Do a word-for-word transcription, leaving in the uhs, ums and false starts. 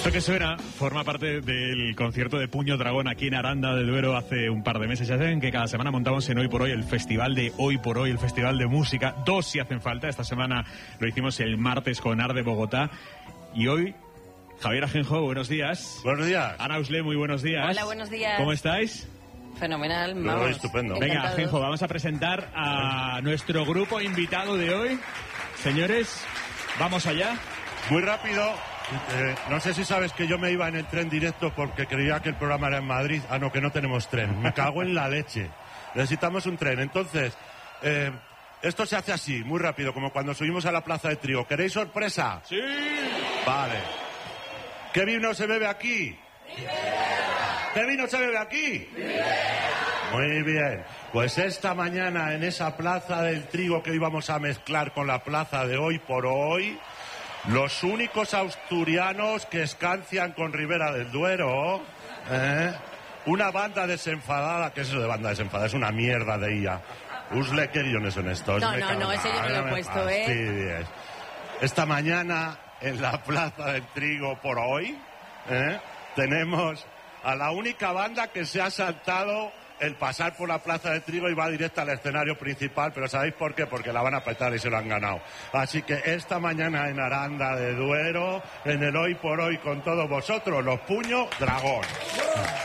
Esto que suena forma parte del concierto de Puño Dragón aquí en Aranda de Duero hace un par de meses. Ya saben que cada semana montamos en Hoy por Hoy el festival de Hoy por Hoy, el festival de música. Dos si hacen falta. Esta semana lo hicimos el martes con Arde Bogotá. Y hoy, Javier Ajenjo, buenos días. Buenos días. Ana Usle, muy buenos días. Hola, buenos días. ¿Cómo estáis? Fenomenal, Yo vamos. estupendo. Venga, Encantados. Ajenjo, vamos a presentar a nuestro grupo invitado de hoy. Señores, vamos allá. Muy rápido. Eh, no sé si sabes que yo me iba en el tren directo porque creía que el programa era en Madrid. Ah, no, que no tenemos tren. Me cago en la leche. Necesitamos un tren. Entonces, eh, esto se hace así, muy rápido, como cuando subimos a la Plaza de Trigo. ¿Queréis sorpresa? Sí. Vale. ¿Qué vino se bebe aquí? ¿Qué vino se bebe aquí? Muy bien. Pues esta mañana en esa Plaza del Trigo que íbamos a mezclar con la plaza de Hoy por Hoy, los únicos asturianos que escancian con Ribera del Duero, ¿eh? Una banda desenfadada. ¿Qué es eso de banda desenfadada? Es una mierda de ella. Usle, ¿qué guiones son estos? No, Me no, cago no, en- ese yo no lo he me puesto, ¿eh? fastidies. Esta mañana en la Plaza del Trigo por Hoy, ¿eh? Tenemos a la única banda que se ha saltado el pasar por la Plaza del Trigo y va directa al escenario principal, pero ¿sabéis por qué? Porque la van a petar y se lo han ganado. Así que esta mañana en Aranda de Duero, en el Hoy por Hoy con todos vosotros, los Puño Dragón.